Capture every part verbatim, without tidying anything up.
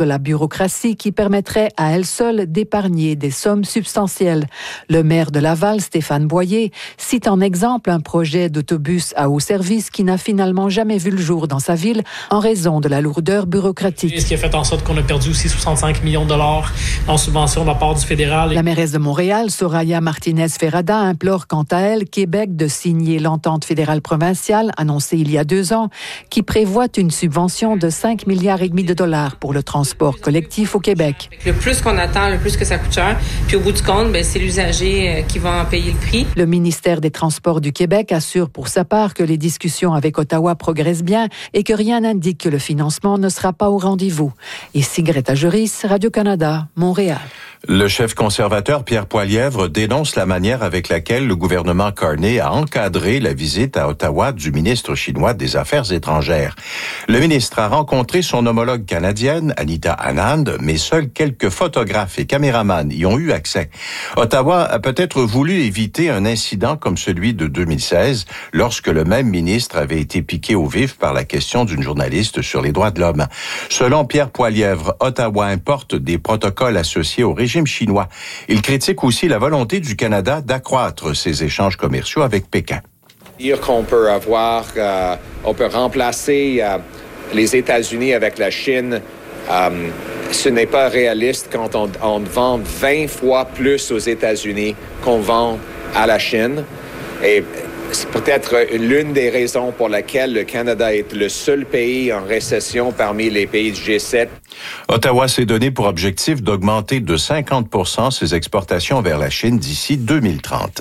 de la bureaucratie qui permettrait à elle seule d'épargner des sommes substantielles. Le maire de Laval, Stéphane Boyer, cite en exemple un projet d'autobus à haut service qui n'a finalement jamais vu le jour dans sa ville en raison de la lourdeur bureaucratique. Ce qui a fait en sorte qu'on a perdu aussi soixante-cinq millions de dollars en subventions de la part du fédéral. La mairesse de Montréal, Soraya Martinez-Ferrada, implore quant à elle Québec de signer l'entente fédérale provinciale annoncée il y a deux ans qui prévoit une subvention de cinq milliards et demi de dollars pour le transport collectif au Québec. Le plus qu'on attend, le plus que ça coûte cher. Puis au bout du compte, bien, c'est l'usager qui va en payer le prix. Le ministère des Transports du Québec assure pour sa part que les discussions avec Ottawa progressent bien et que rien n'indique que le financement ne sera pas au rendez-vous. Ici Greta Juris, Radio-Canada, Montréal. Le chef conservateur Pierre Poilievre dénonce la manière avec laquelle le gouvernement Carney a encadré la visite à Ottawa du ministre chinois des Affaires étrangères. Le ministre a rencontré son homologue canadienne, Anita Anand, mais seuls quelques photographes et caméramans y ont eu accès. Ottawa a peut-être voulu éviter un incident comme celui de deux mille seize, lorsque le même ministre avait été piqué au vif par la question d'une journaliste sur les droits de l'homme. Selon Pierre Poilievre, Ottawa importe des protocoles associés au régime chinois. Il critique aussi la volonté du Canada d'accroître ses échanges commerciaux avec Pékin. Dire qu'on peut avoir, euh, on peut remplacer euh, les États-Unis avec la Chine, euh, ce n'est pas réaliste quand on, on vend vingt fois plus aux États-Unis qu'on vend à la Chine. Et c'est peut-être l'une des raisons pour laquelle le Canada est le seul pays en récession parmi les pays du G sept. Ottawa s'est donné pour objectif d'augmenter de cinquante pour cent ses exportations vers la Chine d'ici deux mille trente.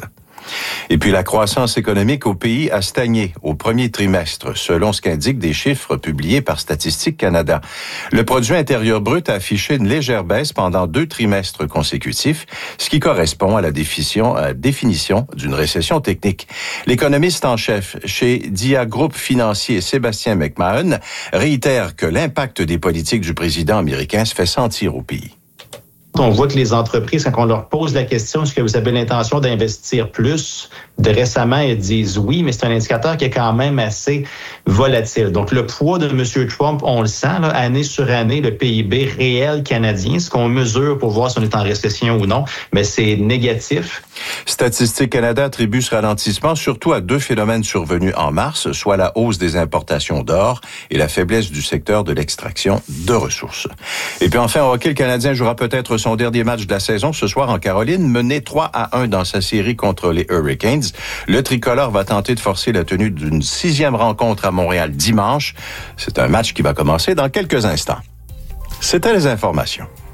Et puis la croissance économique au pays a stagné au premier trimestre, selon ce qu'indiquent des chiffres publiés par Statistique Canada. Le produit intérieur brut a affiché une légère baisse pendant deux trimestres consécutifs, ce qui correspond à la définition, à la définition d'une récession technique. L'économiste en chef chez Dia Group Financier, Sébastien McMahon, réitère que l'impact des politiques du président américain se fait sentir au pays. On voit que les entreprises, quand on leur pose la question, est-ce que vous avez l'intention d'investir plus, de récemment, elles disent oui, mais c'est un indicateur qui est quand même assez volatile. Donc, le poids de M. Trump, on le sent, là, année sur année, le P I B réel canadien, ce qu'on mesure pour voir si on est en récession ou non, mais c'est négatif. Statistique Canada attribue ce ralentissement surtout à deux phénomènes survenus en mars, soit la hausse des importations d'or et la faiblesse du secteur de l'extraction de ressources. Et puis enfin, au hockey, le Canadien jouera peut-être son dernier match de la saison ce soir en Caroline, mené trois à un dans sa série contre les Hurricanes. Le tricolore va tenter de forcer la tenue d'une sixième rencontre à Montréal dimanche. C'est un match qui va commencer dans quelques instants. C'était les informations.